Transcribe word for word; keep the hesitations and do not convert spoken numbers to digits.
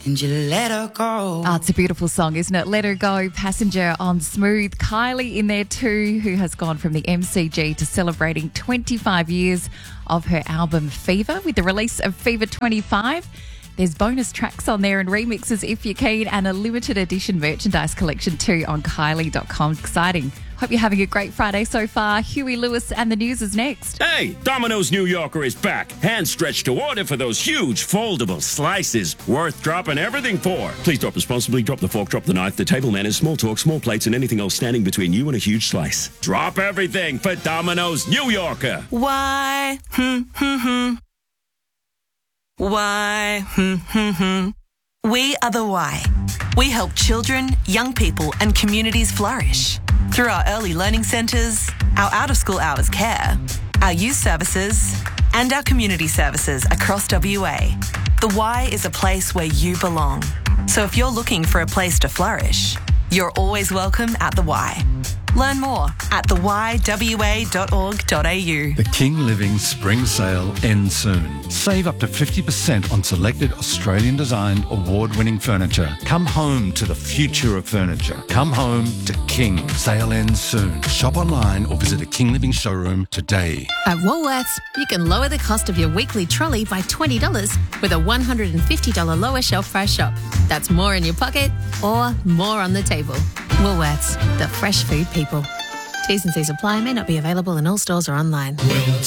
and you let her go. Oh, it's a beautiful song, isn't it? Let Her Go, Passenger on Smooth. Kylie in there too, who has gone from the M C G to celebrating twenty-five years of her album Fever with the release of Fever twenty-five. There's bonus tracks on there and remixes if you're keen, and a limited edition merchandise collection too on kylie dot com. Exciting. Hope you're having a great Friday so far. Huey Lewis and the news is next. Hey, Domino's New Yorker is back. Hand stretched to order for those huge foldable slices. Worth dropping everything for. Please drop responsibly. Drop the fork, drop the knife, the table manners, small talk, small plates, and anything else standing between you and a huge slice. Drop everything for Domino's New Yorker. Why? Hmm, hmm, hmm. Why? Hmm, hmm, hmm. We are the Why. We help children, young people, and communities flourish through our early learning centres, our out-of-school hours care, our youth services, and our community services across W A. The Y is a place where you belong. So if you're looking for a place to flourish, you're always welcome at the Y. Learn more at the y w a dot org dot a u. The King Living Spring Sale ends soon. Save up to fifty percent on selected Australian-designed, award-winning furniture. Come home to the future of furniture. Come home to King. Sale ends soon. Shop online or visit a King Living showroom today. At Woolworths, you can lower the cost of your weekly trolley by twenty dollars with a one hundred fifty dollars lower shelf price shop. That's more in your pocket or more on the table. Woolworths, the fresh food people. T's and C's apply, may not be available in all stores or online.